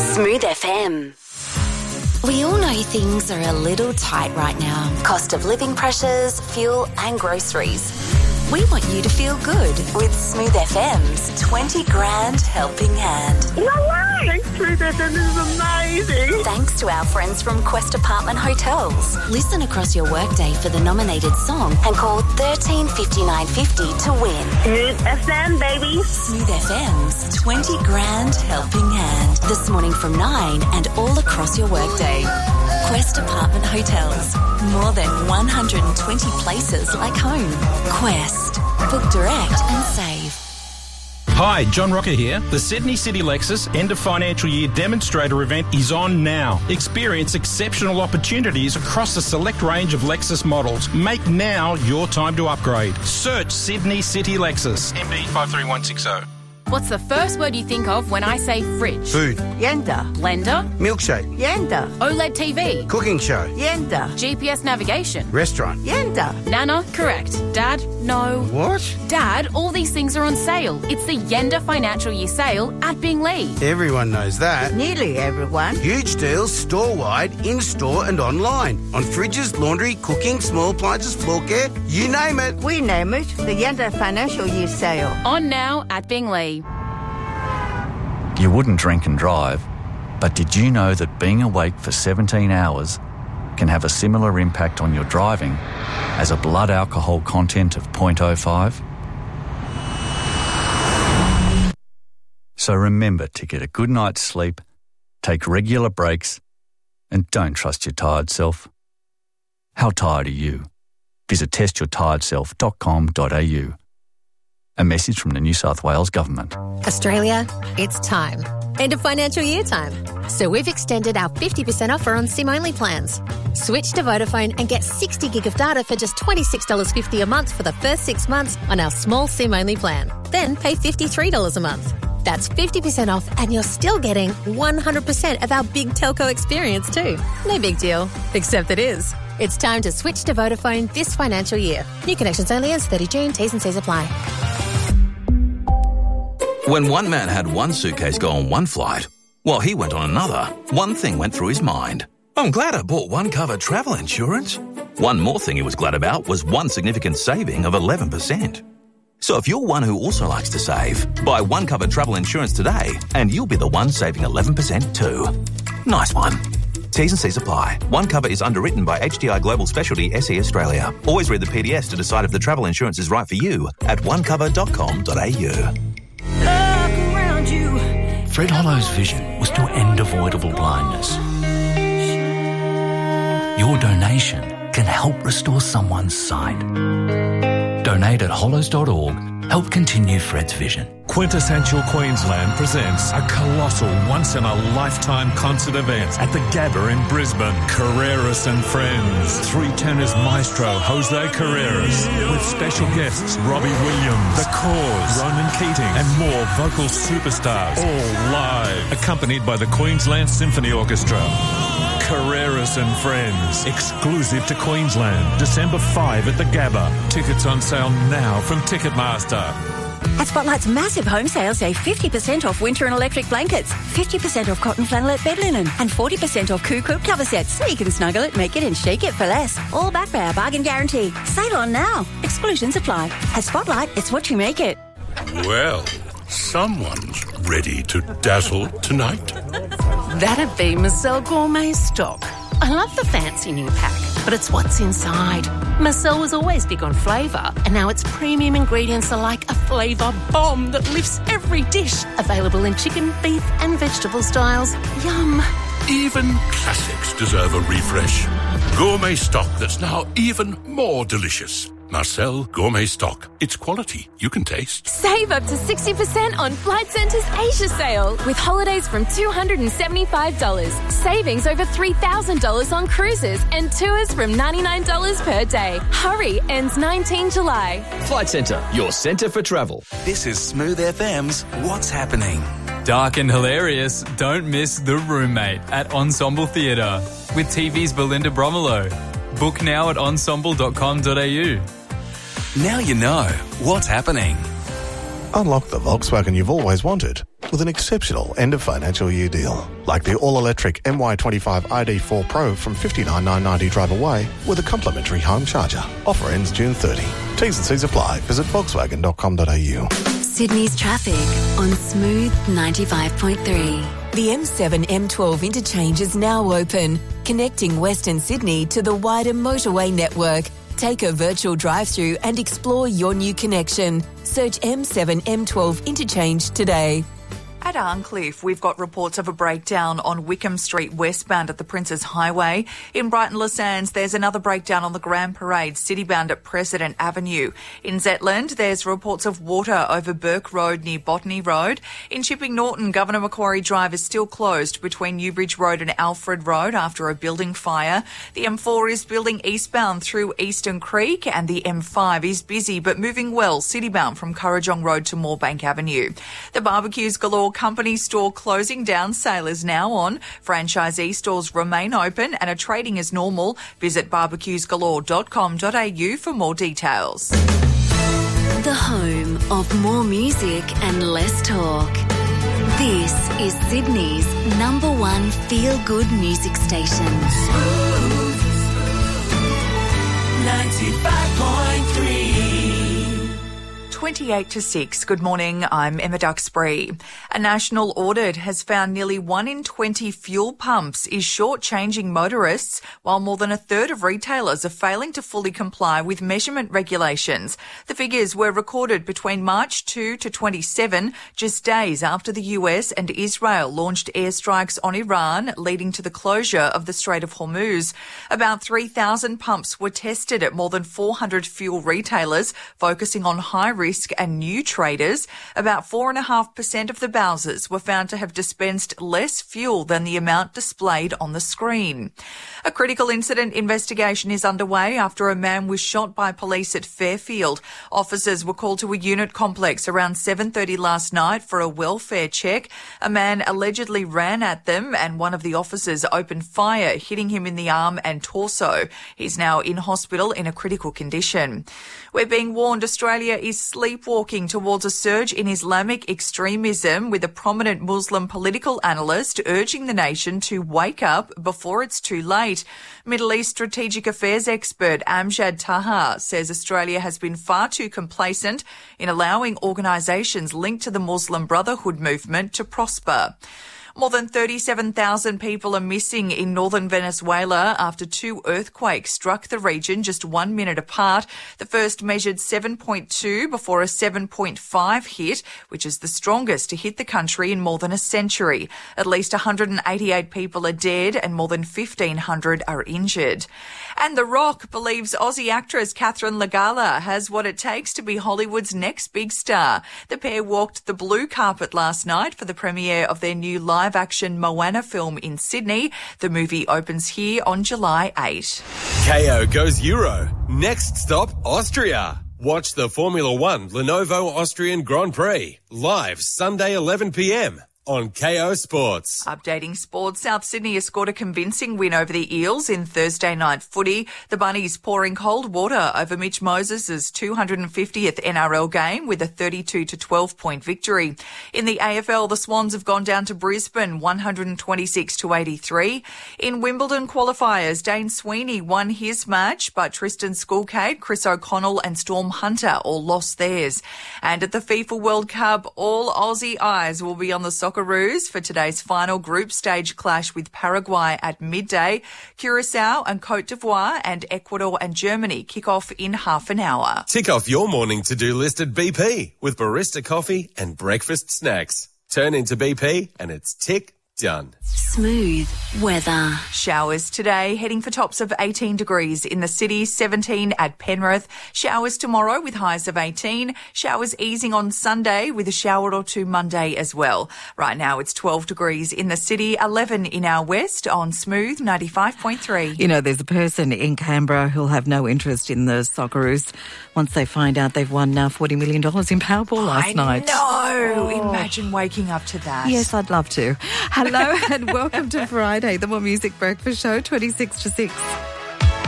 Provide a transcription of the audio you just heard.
Smooth FM. We all know things are a little tight right now. Cost of living pressures, fuel and groceries. We want you to feel good with Smooth FM's 20 grand helping hand. No way! Thanks, Smooth FM, this is amazing. Thanks to our friends from Quest Apartment Hotels. Listen across your workday for the nominated song and call 13 5950 to win. Smooth FM, baby. Smooth FM's 20 grand helping hand. This morning from 9 and all across your workday. Quest Apartment Hotels. More than 120 places like home. Quest. Book direct and save. Hi, John Rocker here. The Sydney City Lexus End of Financial Year Demonstrator event is on now. Experience exceptional opportunities across a select range of Lexus models. Make now your time to upgrade. Search Sydney City Lexus. MD 53160. What's the first word you think of when I say fridge? Food. Yenda. Blender? Milkshake. Yenda. OLED TV? Cooking show. Yenda. GPS navigation? Restaurant. Yenda. Nana? Correct. Dad? No. What? Dad, all these things are on sale. It's the Yenda Financial Year Sale at Binglee. Everyone knows that. Nearly everyone. Huge deals store-wide, in-store and online. On fridges, laundry, cooking, small appliances, floor care, you name it. We name it the Yenda Financial Year Sale. On now at Binglee. You wouldn't drink and drive, but did you know that being awake for 17 hours can have a similar impact on your driving as a blood alcohol content of 0.05? So remember to get a good night's sleep, take regular breaks, and don't trust your tired self. How tired are you? Visit testyourtiredself.com.au. A message from the New South Wales Government. Australia, it's time. End of financial year time. So we've extended our 50% offer on SIM-only plans. Switch to Vodafone and get 60 gig of data for just $26.50 a month for the first 6 months on our small SIM-only plan. Then pay $53 a month. That's 50% off and you're still getting 100% of our big telco experience too. No big deal, except it is. It's time to switch to Vodafone this financial year. New connections only ends 30 June. T's and C's apply. When one man had one suitcase go on one flight, while he went on another, one thing went through his mind. I'm glad I bought OneCover travel insurance. One more thing he was glad about was one significant saving of 11%. So if you're one who also likes to save, buy OneCover travel insurance today and you'll be the one saving 11% too. Nice one. T's and C's apply. OneCover is underwritten by HDI Global Specialty SE Australia. Always read the PDS to decide if the travel insurance is right for you at onecover.com.au. Fred Hollow's vision was to end avoidable blindness. Your donation can help restore someone's sight. Donate at hollows.org. Help continue Fred's vision. Quintessential Queensland presents a colossal once-in-a-lifetime concert event at the Gabba in Brisbane. Carreras and Friends. Three tenors maestro Jose Carreras with special guests Robbie Williams, The Cause, Ronan Keating and more vocal superstars, all live, accompanied by the Queensland Symphony Orchestra. Carreras and Friends, exclusive to Queensland, December 5 at the Gabba. Tickets on sale now from Ticketmaster. At Spotlight's massive home sale, save 50% off winter and electric blankets, 50% off cotton flannelette bed linen, and 40% off Coup quilt cover sets, so you can snuggle it, make it, and shake it for less. All backed by our bargain guarantee. Sale on now. Exclusions apply. At Spotlight, it's what you make it. Well, someone's ready to dazzle tonight. That'd be Marcel Gourmet Stock. I love the fancy new pack, but it's what's inside. Marcel was always big on flavour, and now its premium ingredients are like a flavour bomb that lifts every dish. Available in chicken, beef and vegetable styles. Yum. Even classics deserve a refresh. Gourmet Stock that's now even more delicious. Marcel Gourmet Stock. It's quality you can taste. Save up to 60% on Flight Centre's Asia sale with holidays from $275. Savings over $3,000 on cruises and tours from $99 per day. Hurry, ends 19 July. Flight Centre, your centre for travel. This is Smooth FM's What's Happening. Dark and hilarious, don't miss The Roommate at Ensemble Theatre with TV's Belinda Bromelo. Book now at ensemble.com.au. Now you know what's happening. Unlock the Volkswagen you've always wanted. with an exceptional end of financial year deal. Like the all-electric MY25 ID4 Pro from $59,990 drive away with a complimentary home charger. Offer ends June 30. T's and C's apply. Visit Volkswagen.com.au. Sydney's traffic on Smooth 95.3. The M7 M12 interchange is now open, connecting Western Sydney to the wider motorway network. Take a virtual drive-through and explore your new connection. Search M7 M12 interchange today. At Arncliffe, we've got reports of a breakdown on Wickham Street westbound at the Princes Highway. In Brighton Le Sands, there's another breakdown on the Grand Parade citybound at President Avenue. In Zetland, there's reports of water over Burke Road near Botany Road. In Chipping Norton, Governor Macquarie Drive is still closed between Newbridge Road and Alfred Road after a building fire. The M4 is building eastbound through Eastern Creek, and the M5 is busy but moving well citybound from Currajong Road to Moorebank Avenue. The Barbecues Galore company store closing down. Sale is now on. Franchisee stores remain open and are trading as normal. Visit barbecuesgalore.com.au for more details. The home of more music and less talk. This is Sydney's #1 feel-good music station. 95.3. 28 to 6. Good morning. I'm Emma Duxbury. A national audit has found nearly 1 in 20 fuel pumps is shortchanging motorists, while more than a third of retailers are failing to fully comply with measurement regulations. The figures were recorded between March 2 to 27, just days after the US and Israel launched airstrikes on Iran, leading to the closure of the Strait of Hormuz. About 3,000 pumps were tested at more than 400 fuel retailers, focusing on high-risk and new traders. About 4.5% of the Bowsers were found to have dispensed less fuel than the amount displayed on the screen. A critical incident investigation is underway after a man was shot by police at Fairfield. Officers were called to a unit complex around 7:30 last night for a welfare check. A man allegedly ran at them and one of the officers opened fire, hitting him in the arm and torso. He's now in hospital in a critical condition. We're being warned Australia is sleepwalking towards a surge in Islamic extremism, with a prominent Muslim political analyst urging the nation to wake up before it's too late. Middle East strategic affairs expert Amjad Taha says Australia has been far too complacent in allowing organisations linked to the Muslim Brotherhood movement to prosper. More than 37,000 people are missing in northern Venezuela after 2 earthquakes struck the region just 1 minute apart. The first measured 7.2 before a 7.5 hit, which is the strongest to hit the country in more than a century. At least 188 people are dead and more than 1,500 are injured. And The Rock believes Aussie actress Catherine Legala has what it takes to be Hollywood's next big star. The pair walked the blue carpet last night for the premiere of their new live-action Moana film in Sydney. The movie opens here on July 8. KO goes Euro. Next stop, Austria. Watch the Formula One Lenovo Austrian Grand Prix live Sunday 11 p.m. on KO Sports. Updating sports, South Sydney has scored a convincing win over the Eels in Thursday night footy. The Bunnies pouring cold water over Mitch Moses' 250th NRL game with a 32-12 point victory. In the AFL, the Swans have gone down to Brisbane 126-83. In Wimbledon qualifiers, Dane Sweeney won his match, but Tristan Skulcade, Chris O'Connell and Storm Hunter all lost theirs. And at the FIFA World Cup, all Aussie eyes will be on the Socceroos for today's final group stage clash with Paraguay at midday. Curacao and Cote d'Ivoire and Ecuador and Germany kick off in half an hour. Tick off your morning to-do list at BP with barista coffee and breakfast snacks. Turn into BP and it's tick done. Smooth weather. Showers today, heading for tops of 18 degrees in the city, 17 at Penrith. Showers tomorrow with highs of 18. Showers easing on Sunday with a shower or two Monday as well. Right now it's 12 degrees in the city, 11 in our west on Smooth 95.3. You know, there's a person in Canberra who'll have no interest in the Socceroos once they find out they've won $40 million in Powerball last night. No, imagine waking up to that. Yes, I'd love to. Hello and welcome to Friday, the More Music Breakfast Show, 26 to 6.